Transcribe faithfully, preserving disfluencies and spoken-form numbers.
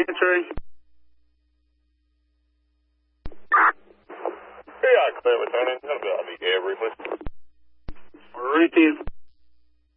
answering. Yeah, clear, Lieutenant. I'll be here briefly. Repeat.